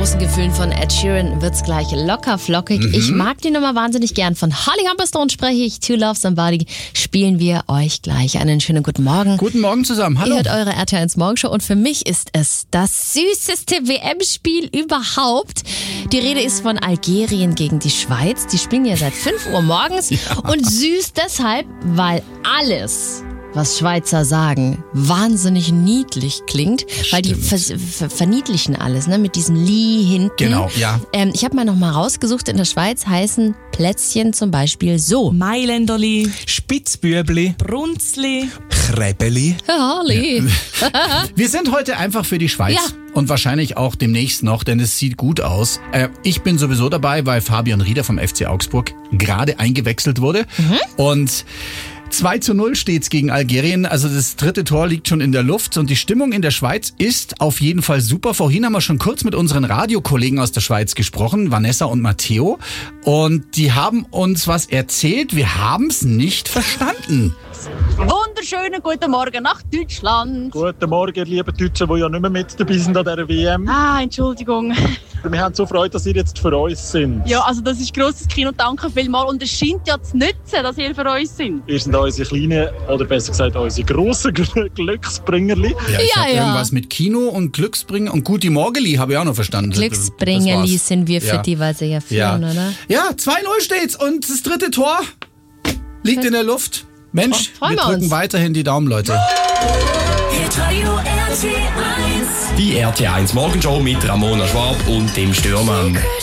großen Gefühlen von Ed Sheeran wird's gleich locker flockig. Ich mag die Nummer wahnsinnig gern. Von Holly Humberstone spreche ich. To Love Somebody spielen wir euch gleich. Einen schönen guten Morgen. Guten Morgen zusammen. Hallo. Ihr hört eure RTL1 Morgenshow und für mich ist es das süßeste WM-Spiel überhaupt. Die Rede ist von Algerien gegen die Schweiz. Die spielen ja seit 5 Uhr morgens und süß deshalb, weil alles, was Schweizer sagen, wahnsinnig niedlich klingt, weil die verniedlichen alles, ne, mit diesem Li hinten. Genau, ja. Ich habe mal noch mal rausgesucht, in der Schweiz heißen Plätzchen zum Beispiel so. Mailänderli, Spitzbürbli, Brunzli, Kräbeli. Harley. Wir sind heute einfach für die Schweiz. Ja. Und wahrscheinlich auch demnächst noch, denn es sieht gut aus. Ich bin sowieso dabei, weil Fabian Rieder vom FC Augsburg gerade eingewechselt wurde. Und 2:0 steht's gegen Algerien, also das dritte Tor liegt schon in der Luft und die Stimmung in der Schweiz ist auf jeden Fall super. Vorhin haben wir schon kurz mit unseren Radiokollegen aus der Schweiz gesprochen, Vanessa und Matteo, und die haben uns was erzählt, wir haben's nicht verstanden. Wunderschönen guten Morgen nach Deutschland. Guten Morgen, liebe Deutschen, die ja nicht mehr mit dabei sind an dieser WM. Entschuldigung. Wir haben so Freude, dass ihr jetzt für uns sind. Ja, also das ist grosses Kino, danke vielmals. Und es scheint ja zu nützen, dass ihr für uns sind. Ihr seid unsere kleinen, oder besser gesagt unsere grossen Glücksbringerli. Ich Ja, hab ja. irgendwas mit Kino und Glücksbringer und Guti Morgeli habe ich auch noch verstanden. Glücksbringerli Das war's. sind wir für Ja. die, weil sie ja führen, oder? Ja, 2:0 steht's und das dritte Tor liegt in der Luft. Mensch, Freuen wir wir drücken uns. weiterhin die Daumen, Leute. Die RT1 Morgenshow mit Ramona Schwab und dem Stürmann.